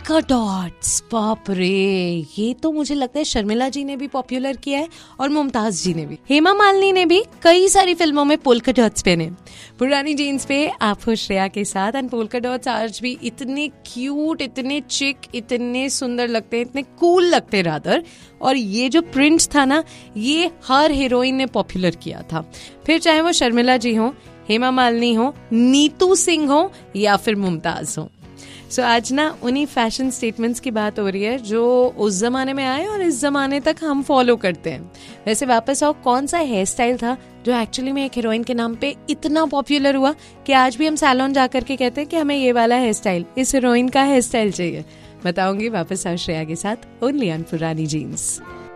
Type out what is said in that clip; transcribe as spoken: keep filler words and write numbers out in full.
Polka dots, बाप रे, ये तो मुझे लगता है शर्मिला जी ने भी पॉपुलर किया है और मुमताज जी ने भी। हेमा मालिनी ने भी कई सारी फिल्मों में पोल्का डॉट्स पहने। पुरानी जीन्स पे आप हो श्रेया के साथ, एंड पोल्का डॉट्स आज भी इतने क्यूट, इतने चिक, इतने सुंदर लगते हैं, इतने कूल लगते हैं रादर। और ये जो प्रिंट था ना, ये हर हीरोइन ने पॉपुलर किया था, फिर चाहे वो शर्मिला जी हो, हेमा मालिनी हो, नीतू सिंह हो या फिर मुमताज हो। सो so, आज ना उन्हीं फैशन स्टेटमेंट्स की बात हो रही है जो उस जमाने में आए और इस जमाने तक हम फॉलो करते हैं। वैसे वापस आओ, कौन सा हेयर स्टाइल था जो एक्चुअली में एक हीरोइन के नाम पे इतना पॉपुलर हुआ कि आज भी हम सैलून जा करके कहते हैं कि हमें ये वाला हेयर स्टाइल, इस हीरोइन का हेयर स्टाइल चाहिए। बताऊंगी वापस आओ श्रेया के साथ, ओनली ऑन पुरानी जीन्स।